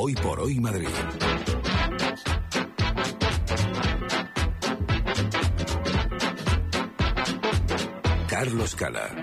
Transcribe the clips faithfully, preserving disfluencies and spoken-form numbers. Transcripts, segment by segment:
Hoy por Hoy Madrid. Carlos Cala.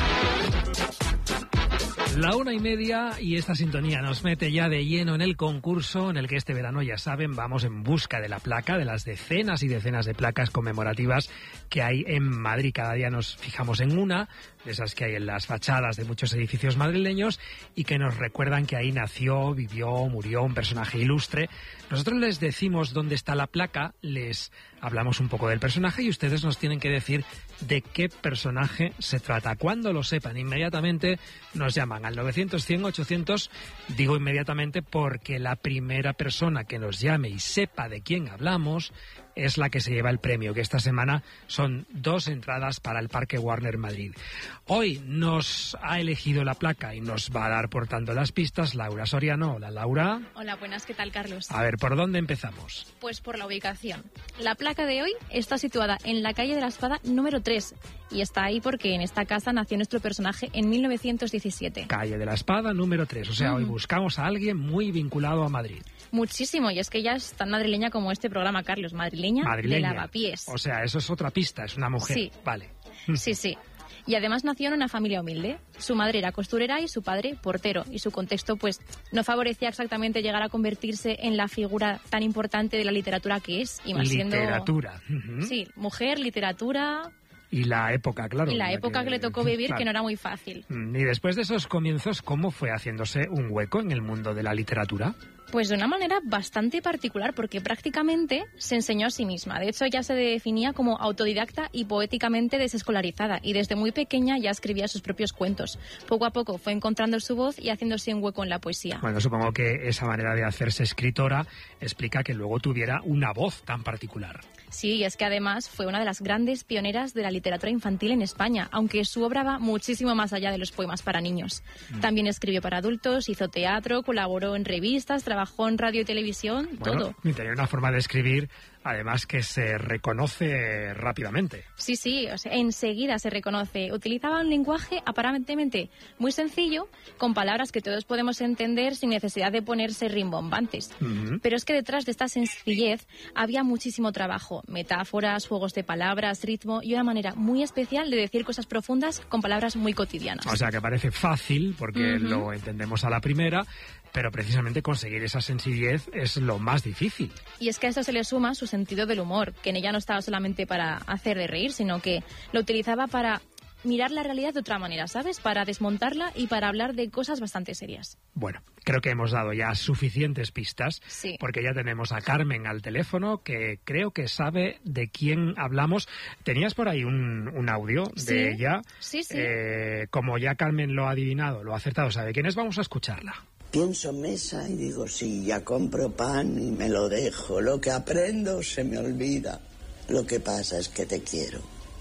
La una y media y esta sintonía nos mete ya de lleno en el concurso en el que este verano, ya saben, vamos en busca de la placa, de las decenas y decenas de placas conmemorativas que hay en Madrid. Cada día nos fijamos en una, de esas que hay en las fachadas de muchos edificios madrileños y que nos recuerdan que ahí nació, vivió, murió un personaje ilustre. Nosotros les decimos dónde está la placa, les hablamos un poco del personaje y ustedes nos tienen que decir de qué personaje se trata. Cuando lo sepan, inmediatamente nos llaman al novecientos, cien, ochocientos. Digo inmediatamente porque la primera persona que nos llame y sepa de quién hablamos es la que se lleva el premio, que esta semana son dos entradas para el Parque Warner Madrid. Hoy nos ha elegido la placa y nos va a dar, por tanto, las pistas Laura Soriano. Hola, Laura. Hola, buenas, ¿qué tal, Carlos? A ver, ¿por dónde empezamos? Pues por la ubicación. La placa de hoy está situada en la calle de la Espada número tres y está ahí porque en esta casa nació nuestro personaje en mil novecientos diecisiete. Calle de la Espada número tres, o sea, uh-huh. Hoy buscamos a alguien muy vinculado a Madrid. Muchísimo, y es que ella es tan madrileña como este programa, Carlos, madrileña, madrileña de lavapiés. O sea, eso es otra pista, es una mujer. Sí. Vale. Sí, sí. Y además nació en una familia humilde. Su madre era costurera y su padre portero. Y su contexto, pues, no favorecía exactamente llegar a convertirse en la figura tan importante de la literatura que es. Y más literatura. Siendo... Uh-huh. Sí, mujer, literatura... Y la época, claro. Y la época que, que le tocó vivir, claro, que no era muy fácil. Y después de esos comienzos, ¿cómo fue haciéndose un hueco en el mundo de la literatura? Pues de una manera bastante particular, porque prácticamente se enseñó a sí misma. De hecho, ella se definía como autodidacta y poéticamente desescolarizada, y desde muy pequeña ya escribía sus propios cuentos. Poco a poco fue encontrando su voz y haciéndose un hueco en la poesía. Bueno, supongo que esa manera de hacerse escritora explica que luego tuviera una voz tan particular. Sí, y es que además fue una de las grandes pioneras de la literatura infantil en España, aunque su obra va muchísimo más allá de los poemas para niños. Mm. También escribió para adultos, hizo teatro, colaboró en revistas, trabajó en radio y televisión, bueno, todo. Y tenía una forma de escribir, además, que se reconoce rápidamente. Sí, sí, o sea, enseguida se reconoce. Utilizaba un lenguaje aparentemente muy sencillo, con palabras que todos podemos entender sin necesidad de ponerse rimbombantes. Uh-huh. Pero es que detrás de esta sencillez había muchísimo trabajo, metáforas, juegos de palabras, ritmo y una manera muy especial de decir cosas profundas con palabras muy cotidianas. O sea, que parece fácil, porque uh-huh. lo entendemos a la primera, pero precisamente conseguir esa sencillez es lo más difícil. Y es que a esto se le suma su sentido del humor, que en ella no estaba solamente para hacer de reír, sino que lo utilizaba para mirar la realidad de otra manera, ¿sabes? Para desmontarla y para hablar de cosas bastante serias. Bueno, creo que hemos dado ya suficientes pistas, sí, porque ya tenemos a Carmen al teléfono, que creo que sabe de quién hablamos. Tenías por ahí un, un audio sí, de ella. Sí, sí. Eh, como ya Carmen lo ha adivinado, lo ha acertado, ¿sabe quién es? Vamos a escucharla. Pienso mesa y digo, sí, ya compro pan y me lo dejo. Lo que aprendo se me olvida. Lo que pasa es que te quiero.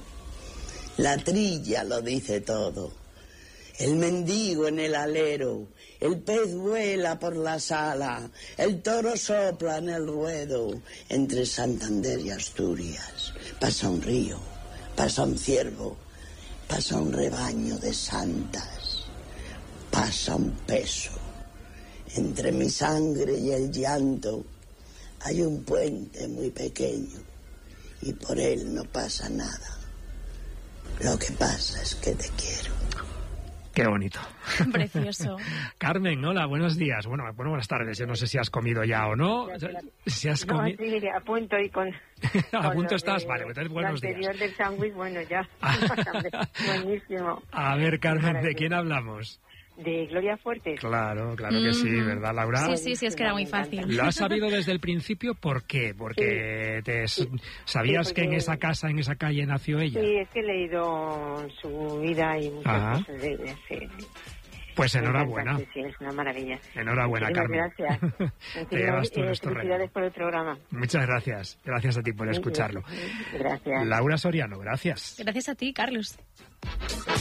La trilla lo dice todo. El mendigo en el alero. El pez vuela por la sala. El toro sopla en el ruedo. Entre Santander y Asturias pasa un río, pasa un ciervo, pasa un rebaño de santas, pasa un peso. Entre mi sangre y el llanto hay un puente muy pequeño y por él no pasa nada. Lo que pasa es que te quiero. Qué bonito. Precioso. Carmen, hola, buenos días. Bueno, bueno, buenas tardes. Yo no sé si has comido ya o no. Si has comi... No, sí, a punto y con... ¿A punto estás? De, vale, entonces buenos días. Lo anterior del sándwich, bueno, ya. Buenísimo. A ver, Carmen, ¿de quién hablamos? De Gloria Fuertes. Claro, claro que sí, ¿verdad, Laura? Sí, sí, sí, es que era muy fácil. ¿Lo has sabido desde el principio? ¿Por qué? Porque sí, te, sí, sabías sí, porque... que en esa casa, en esa calle nació ella. Sí, es que he leído su vida y muchas Ajá. cosas de ella, sí. Pues enhorabuena. Sí, es una maravilla. Enhorabuena, Carmen. Gracias. Te llevas tú eh, nuestro felicidades por el programa. Muchas gracias. Gracias a ti por escucharlo. Gracias. Laura Soriano, gracias. Gracias a ti, Carlos.